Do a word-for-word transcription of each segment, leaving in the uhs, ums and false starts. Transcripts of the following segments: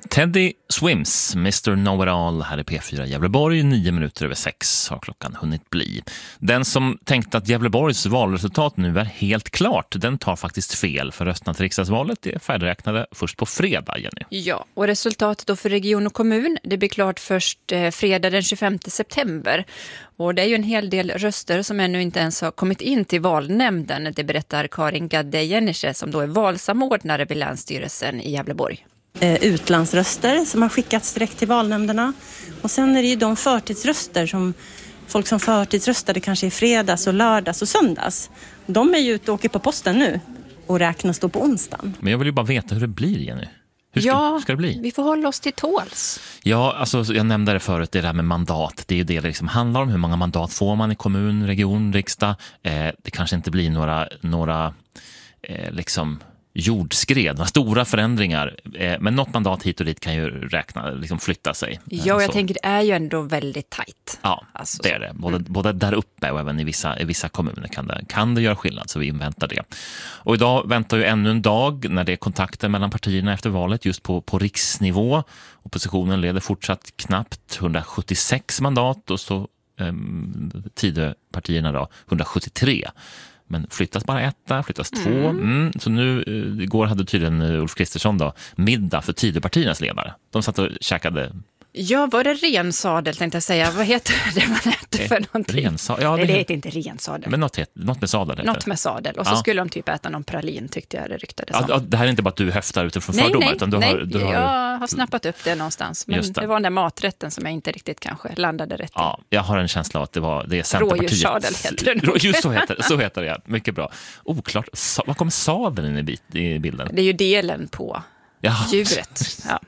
Teddy Swims, mister Know-it-all här i P fyra Gävleborg, nio minuter över sex har klockan hunnit bli. Den som tänkte att Gävleborgs valresultat nu är helt klart, den tar faktiskt fel, för rösterna till riksdagsvalet är färdigräknade först på fredag, Jenny. Ja, och resultatet då för region och kommun, det blir klart först eh, fredag den tjugofemte september. Och det är ju en hel del röster som ännu inte ens har kommit in till valnämnden. Det berättar Karin Gadde-Jennische som då är valsamordnare vid Länsstyrelsen i Gävleborg. Utlandsröster som har skickats direkt till valnämnderna. Och sen är det ju de förtidsröster som folk som förtidsröstade kanske i fredags och lördags och söndags. De är ju ute och åker på posten nu och räknas då på onsdagen. Men jag vill ju bara veta hur det blir, Jenny. Hur ska, ja, hur ska det bli? Vi får hålla oss till tåls. Ja, alltså jag nämnde det förut, det där med mandat. Det är ju det det liksom handlar om. Hur många mandat får man i kommun, region, riksdag? Eh, det kanske inte blir några, några eh, liksom... jordskred, några stora förändringar, eh, men något mandat hit och dit kan ju räkna, liksom flytta sig. Ja, jag så. tänker det är ju ändå väldigt tajt. Ja, alltså, det är det. Både, mm. både där uppe och även i vissa, i vissa kommuner kan det, kan det göra skillnad, så vi inväntar det. Och idag väntar ju ännu en dag när det är kontakter mellan partierna efter valet just på, på riksnivå. Oppositionen leder fortsatt knappt hundrasjuttiosex mandat och så eh, Tidöpartierna då hundrasjuttiotre. Men flyttas bara ett där, flyttas två. Mm. Mm, så nu, igår hade tydligen Ulf Kristersson då middag för Tidöpartiernas ledare. De satt och käkade. Ja, var det rensadel tänkte jag säga. Vad heter det man äter för någonting? Rensadel? Ja, Nej, det det heter inte rensadel. Men något, något med sadel heter Något med sadel. Och så ja. skulle de typ äta någon pralin, tyckte jag det ryktades ja, om. Det här är inte bara att du höftar utifrån nej, fördomar. Nej, utan du nej, har, du har... jag har snappat upp det någonstans. Men det. det var den där maträtten som jag inte riktigt kanske landade rätt i. Ja, jag har en känsla av att det, var, det är Centerpartiet. Rådjurssadel heter det nog. Just så heter det, så heter det, ja. Mycket bra. Oklart, sa, vad kommer sadeln in i, i bilden? Det är ju delen på ja. djuret. Ja.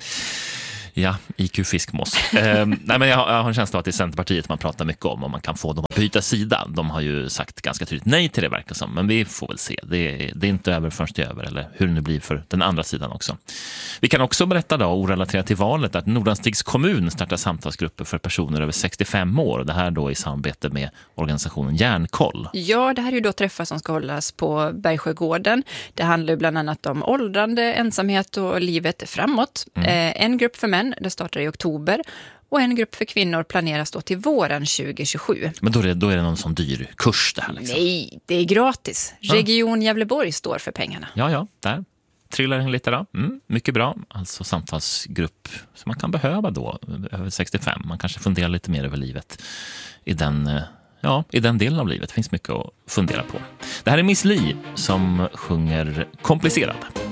Ja, I Q fiskmås. eh, nej, men jag har, jag har en känsla av att det är Centerpartiet man pratar mycket om och man kan få dem att byta sida. De har ju sagt ganska tydligt nej till det, verkar som. Men vi får väl se. Det är, det är inte över först det är över, eller hur det nu blir för den andra sidan också. Vi kan också berätta då, orelaterat till valet, att Nordanstigs kommun startar samtalsgrupper för personer över sextiofem år. Det här då i samarbete med organisationen Järnkoll. Ja, det här är ju då träffar som ska hållas på Bergsjögården. Det handlar ju bland annat om åldrande, ensamhet och livet framåt. Mm. Eh, en grupp för män, det startar i oktober. Och en grupp för kvinnor planeras då till våren tjugo tjugosju. Men då är det, då är det någon sån dyr kurs det här liksom? Nej, det är gratis. Region Gävleborg står för pengarna. Ja, ja, där trillar in lite då. Mm, mycket bra. Alltså samtalsgrupp som man kan behöva då över sextiofem. Man kanske funderar lite mer över livet i den, ja, i den delen av livet. Det finns mycket att fundera på. Det här är Miss Li som sjunger Komplicerad.